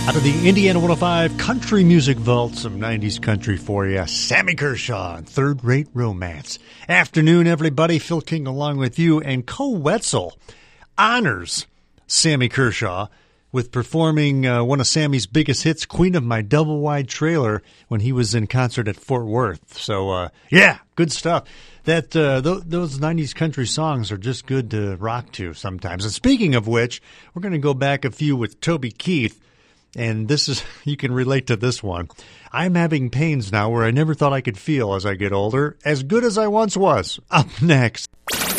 Out of the Indiana 105 Country Music Vault, some 90s country for you. Sammy Kershaw and Third Rate Romance. Afternoon, everybody. Phil King along with you. And Co Wetzel honors Sammy Kershaw with performing one of Sammy's biggest hits, Queen of My Double Wide Trailer, when he was in concert at Fort Worth. So, yeah, good stuff. Those 90s country songs are just good to rock to sometimes. And speaking of which, we're going to go back a few with Toby Keith. And this is, you can relate to this one. I'm having pains now where I never thought I could feel as I get older, as good as I once was. Up next.